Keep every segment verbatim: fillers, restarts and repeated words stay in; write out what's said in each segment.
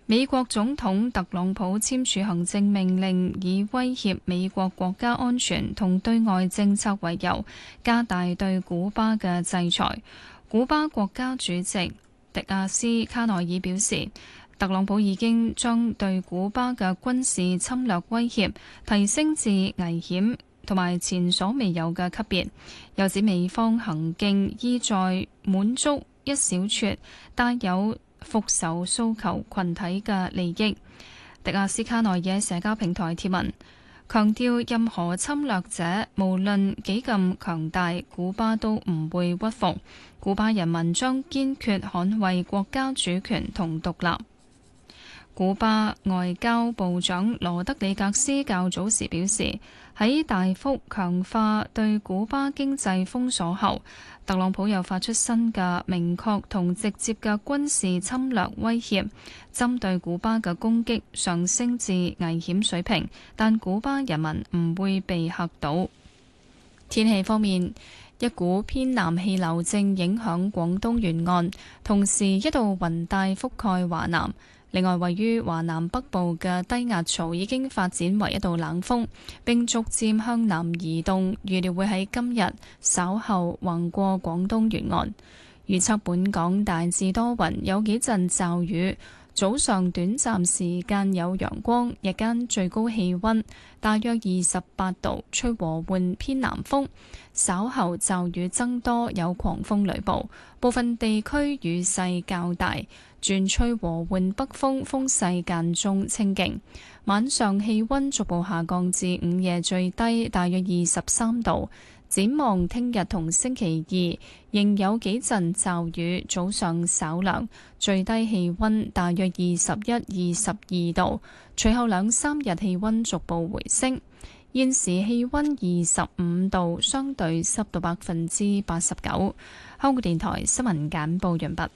美國總統特朗普簽署行政命令，以威脅美國國家安全同對外政策為由，加大對古巴嘅制裁。古巴國家主席迪亞斯卡內爾表示，特朗普已經將對古巴嘅軍事侵略威脅提升至危險同埋前所未有嘅級別，又指美方行徑意在滿足一小撮帶有復仇訴求群體嘅利益。迪亞斯卡內爾喺社交平台貼文，強調任何侵略者無論幾咁強大，古巴都唔會屈服。古巴人民將堅決捍衛國家主權同獨立。古巴外交部長羅德里格斯較早時表示，喺大幅強化對古巴經濟封鎖後，特朗普又發出新嘅明確同直接嘅軍事侵略威脅，針對古巴嘅攻擊上升至危險水平，但古巴人民唔會被嚇倒。天氣方面，一股偏南氣流正影響廣東沿岸，同時一道雲帶覆蓋華南。另外，位於華南北部嘅低壓槽已經發展為一道冷鋒，並逐漸向南移動，預料會喺今日稍後橫過廣東沿岸。預測本港大致多雲，有幾陣驟雨，早上短暫時間有陽光，日間最高氣溫大約二十八度，吹和緩偏南風。稍後驟雨增多，有狂風雷暴，部分地區雨勢較大。轉吹和緩北風，風勢間中清勁。晚上氣溫逐步下降至午夜最低大約二十三度。展望聽日同星期二仍有幾陣驟雨，早上稍涼，最低氣溫大約二十一、二十二度。隨後兩三日氣溫逐步回升。現時氣溫二十五度，相對濕度百分之八十九。香港電台新聞簡報完畢。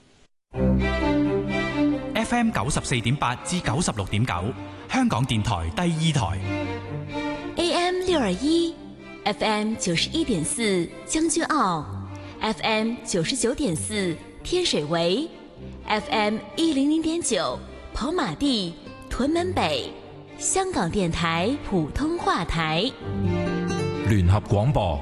F M 九十四點八至九十六點九，香港電台第二台。 A M 六二一，F M 九十一點四將軍澳 ，F M 九十九點四天水圍 ，F M 一零零點九跑馬地屯門北，香港電台普通話台。 聯合廣播。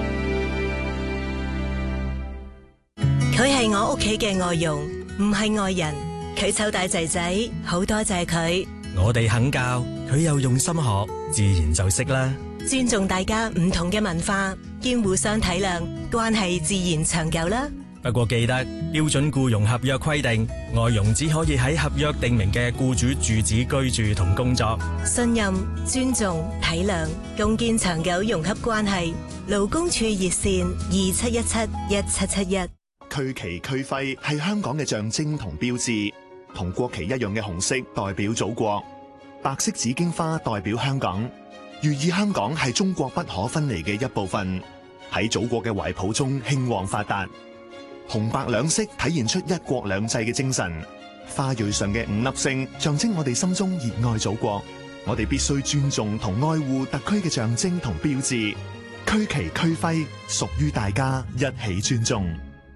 佢係我屋企嘅外傭，唔係外人。佢湊大仔仔，好多謝佢。 我哋肯教，佢又用心學，自然就識啦。 尊重大家唔同嘅文化，兼互相體諒，關係自然長久啦。 不過記得標準僱傭合約規定，外傭只可以喺合約訂明嘅僱主住址居住同工作。 信任、尊重、體諒，共建長久融洽關係。勞工處熱線二七一七一七七一。 區旗區徽係香港嘅象徵同標誌。同國旗一樣嘅紅色代表祖國，白色紫荊花代表香港，寓意香港係中國不可分離嘅一部分，喺祖國嘅懷抱中興旺發達。紅白兩色體現出一國兩制嘅精神，花蕊上嘅五粒星象徵我哋心中熱愛祖國，我哋必須尊重同愛護特區嘅象徵同標誌，區旗區徽屬於大家，一起尊重。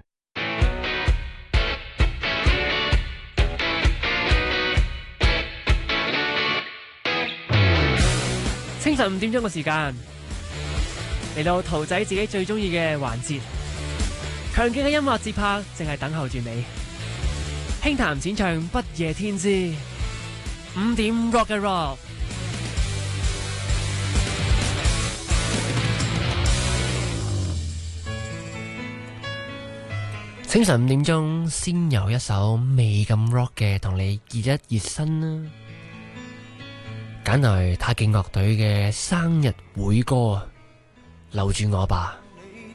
清晨五點鐘嘅時間，嚟到桃仔自己最中意嘅環節，強勁嘅音樂節拍淨係等候住你。輕談淺唱不夜天之五點 Rock 嘅 Rock。清晨五點鐘，先有一首未咁 rock 嘅，同你熱一熱身啦。揀來太極樂隊嘅生日會歌，留住我吧。